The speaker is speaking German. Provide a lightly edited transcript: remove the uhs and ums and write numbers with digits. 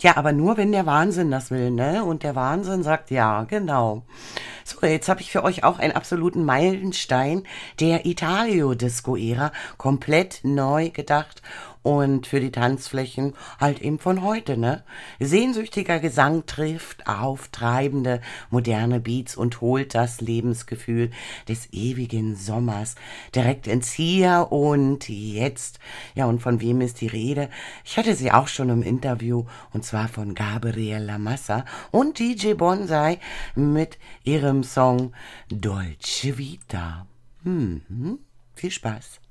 Ja, aber nur, wenn der Wahnsinn das will, ne? Und der Wahnsinn sagt ja, genau. So, jetzt habe ich für euch auch einen absoluten Meilenstein der Italio-Disco-Ära komplett neu gedacht und für die Tanzflächen halt eben von heute, ne? Sehnsüchtiger Gesang trifft auf treibende, moderne Beats und holt das Lebensgefühl des ewigen Sommers direkt ins Hier und Jetzt. Ja, und von wem ist die Rede? Ich hatte sie auch schon im Interview und zwar von Gabriela Massa und DJ Bonsai mit ihrem Song Dolce Vita. Viel Spaß.